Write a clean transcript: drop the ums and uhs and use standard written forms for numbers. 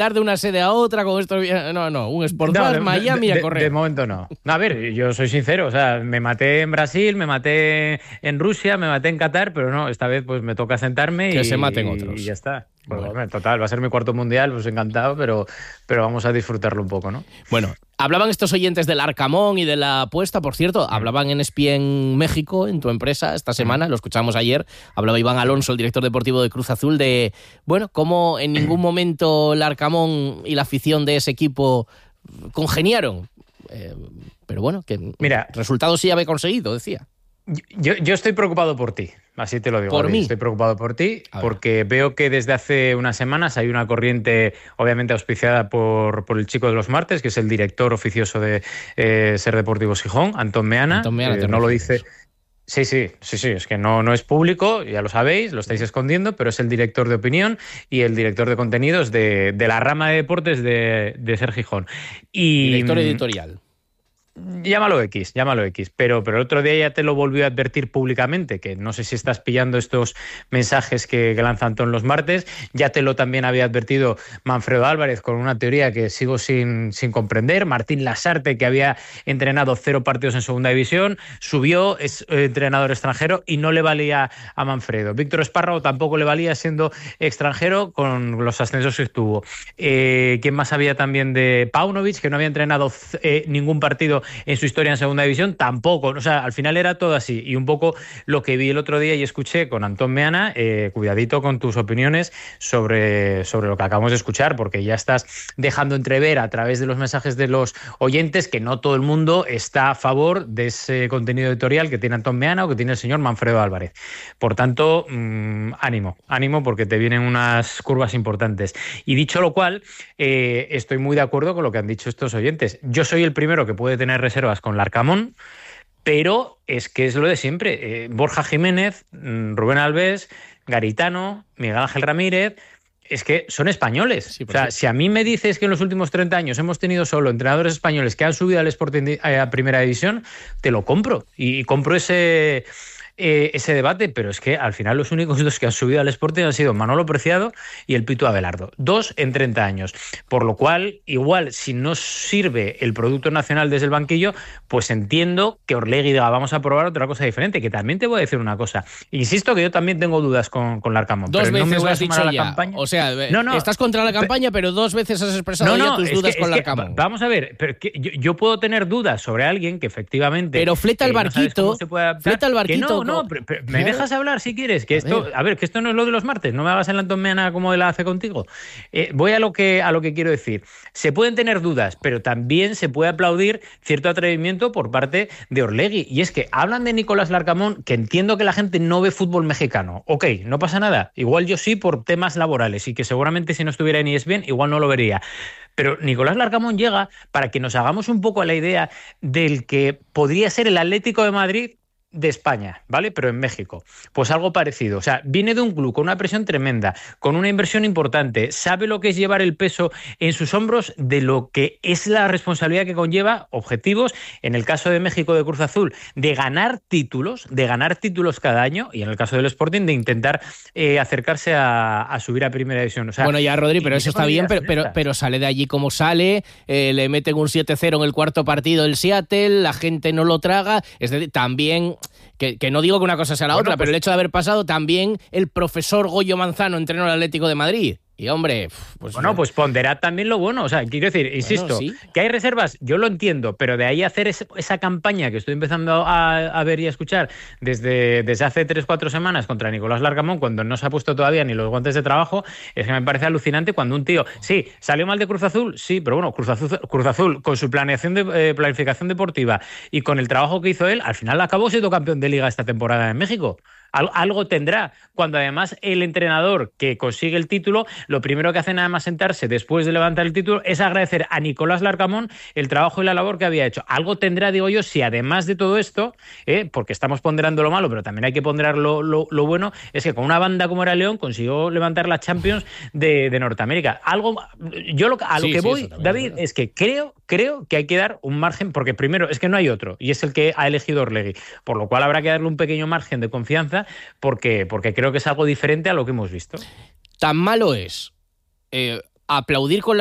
de una sede a otra con esto. No, un Sport Plus, Miami a correr. De momento no. A ver, yo soy sincero, o sea, me maté en Brasil, me maté en Rusia, me maté en Qatar, pero no, esta vez pues me toca sentarme que se maten otros. Y ya está. Pues, bueno, total, va a ser mi cuarto mundial, pues encantado, pero vamos a disfrutarlo un poco, ¿no? Bueno, hablaban estos oyentes del Arcamón y de la apuesta, por cierto, hablaban en ESPN México, en tu empresa, esta semana, lo escuchamos ayer, hablaba Iván Alonso, el director deportivo de Cruz Azul, de, bueno, cómo en ningún momento el Arcamón y la afición de ese equipo congeniaron. Pero bueno, que mira, resultado sí había conseguido, decía. Yo estoy preocupado por ti, así te lo digo. ¿Por mí? Estoy preocupado por ti porque veo que desde hace unas semanas hay una corriente obviamente auspiciada por el chico de los martes, que es el director oficioso de Ser Deportivos Gijón, Antón Meana. No lo dice... Sí, es que no es público, ya lo sabéis, lo estáis escondiendo, pero es el director de opinión y el director de contenidos de la rama de deportes de Ser Gijón. Director editorial. Llámalo X, pero el otro día ya te lo volvió a advertir públicamente, que no sé si estás pillando estos mensajes que lanza Antón los martes, ya te lo también había advertido Manfredo Álvarez con una teoría que sigo sin comprender, Martín Lasarte, que había entrenado 0 partidos en segunda división, subió, es entrenador extranjero y no le valía a Manfredo. Víctor Espárrago tampoco le valía siendo extranjero con los ascensos que estuvo. ¿Quién más había también de Paunovic, que no había entrenado ningún partido en su historia en segunda división? Tampoco, o sea, al final era todo así. Y un poco lo que vi el otro día y escuché con Antón Meana, cuidadito con tus opiniones sobre lo que acabamos de escuchar, porque ya estás dejando entrever a través de los mensajes de los oyentes que no todo el mundo está a favor de ese contenido editorial que tiene Antón Meana o que tiene el señor Manfredo Álvarez. Por tanto, ánimo porque te vienen unas curvas importantes. Y dicho lo cual, estoy muy de acuerdo con lo que han dicho estos oyentes. Yo soy el primero que puede tener reservas con el Arcamón, pero es que es lo de siempre. Borja Jiménez, Rubén Alves, Garitano, Miguel Ángel Ramírez, es que son españoles. Sí, o sea, sí. Si a mí me dices que en los últimos 30 años hemos tenido solo entrenadores españoles que han subido al Sporting a primera división, te lo compro. Y compro ese debate, pero es que al final los únicos dos que han subido al Sporting han sido Manolo Preciado y el Pitu Abelardo, 2 en 30 años, por lo cual igual si no sirve el producto nacional desde el banquillo, pues entiendo que Orlegui diga vamos a probar otra cosa diferente, que también te voy a decir una cosa, insisto que yo también tengo dudas con Larcamón, 2 pero veces no me voy a has sumar dicho a la ya, campaña. o sea, estás contra la campaña, pero 2 veces has expresado ya tus dudas con Larcamón. Vamos a ver, pero yo puedo tener dudas sobre alguien que efectivamente... Pero fleta el barquito, fleta el barquito... No, pero me dejas hablar si quieres, que esto, a ver, que esto no es lo de los martes, no me hagas el Antón Meana como él hace contigo. Voy a lo que quiero decir. Se pueden tener dudas, pero también se puede aplaudir cierto atrevimiento por parte de Orlegui. Y es que hablan de Nicolás Larcamón, que entiendo que la gente no ve fútbol mexicano. Ok, no pasa nada. Igual yo sí por temas laborales y que seguramente si no estuviera en ESPN igual no lo vería. Pero Nicolás Larcamón llega para que nos hagamos un poco a la idea del que podría ser el Atlético de Madrid de España, ¿vale? Pero en México. Pues algo parecido. O sea, viene de un club con una presión tremenda, con una inversión importante, sabe lo que es llevar el peso en sus hombros de lo que es la responsabilidad que conlleva, objetivos, en el caso de México de Cruz Azul, de ganar títulos cada año, y en el caso del Sporting, de intentar acercarse a subir a primera división. O sea, bueno, ya, Rodri, pero eso está bien, pero sale de allí como sale, le meten un 7-0 en el cuarto partido del Seattle, la gente no lo traga, es decir, también... Que no digo que una cosa sea la otra, pero el hecho de haber pasado también el profesor Goyo Manzano entrenó al Atlético de Madrid. Y hombre, pues... Bueno, pues ponderad también lo bueno. O sea, quiero decir, insisto, sí, que hay reservas, yo lo entiendo, pero de ahí hacer esa campaña que estoy empezando a ver y a escuchar desde hace 3-4 semanas contra Nicolás Larcamón, cuando no se ha puesto todavía ni los guantes de trabajo, es que me parece alucinante cuando un tío, sí, salió mal de Cruz Azul, sí, pero bueno, Cruz Azul con su planificación deportiva y con el trabajo que hizo él, al final acabó siendo campeón de liga esta temporada en México. Algo tendrá, cuando además el entrenador que consigue el título, lo primero que hace nada más sentarse después de levantar el título es agradecer a Nicolás Larcamón el trabajo y la labor que había hecho. Algo tendrá, digo yo, si además de todo esto, porque estamos ponderando lo malo, pero también hay que ponderar lo bueno, es que con una banda como era León consiguió levantar la Champions de Norteamérica. Lo que voy, David, es que creo que hay que dar un margen, porque primero es que no hay otro, y es el que ha elegido Orlegui, por lo cual habrá que darle un pequeño margen de confianza, porque creo que es algo diferente a lo que hemos visto. Tan malo es aplaudir con